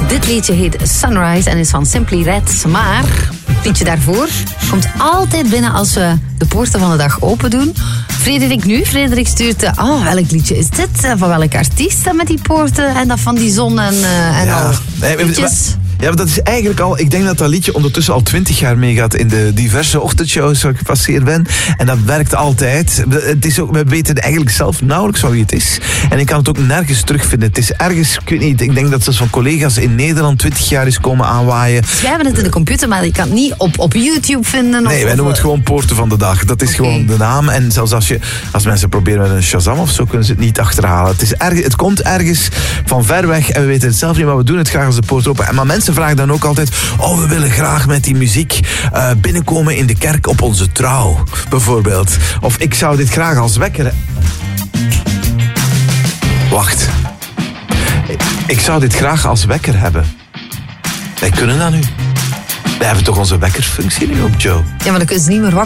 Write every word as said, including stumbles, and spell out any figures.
Dit liedje heet Sunrise en is van Simply Red. Maar het liedje daarvoor komt altijd binnen als we de poorten van de dag open doen. Frederik nu, Frederik stuurt... Uh, oh, welk liedje is dit? Uh, van welke artiest dat met die poorten en dat van die zon en, uh, en ja. al Nee, liedjes? Ja, maar dat is eigenlijk al... Ik denk dat dat liedje ondertussen al twintig jaar meegaat in de diverse ochtendshows waar ik gepasseerd ben. En dat werkt altijd. Het is ook, we weten eigenlijk zelf nauwelijks wat het is. En ik kan het ook nergens terugvinden. Het is ergens, ik weet niet, ik denk dat zelfs van collega's in Nederland twintig jaar is komen aanwaaien. Wij hebben het in de computer, maar je kan het niet op, op YouTube vinden. Nee, of, wij noemen het gewoon Poorten van de Dag. Dat is Okay. gewoon de naam. En zelfs als, je, als mensen proberen met een Shazam of zo, kunnen ze het niet achterhalen. Het, is erg, het komt ergens van ver weg en we weten het zelf niet, maar we doen het graag als de poort open. En maar mensen vragen dan ook altijd, oh, we willen graag met die muziek uh, binnenkomen in de kerk op onze trouw, bijvoorbeeld. Of ik zou dit graag als wekker... Wacht. Ik zou dit graag als wekker hebben. Wij kunnen dat nu. Wij hebben toch onze wekkersfunctie nu op, Joe? Ja, maar dan kunnen ze niet meer wakker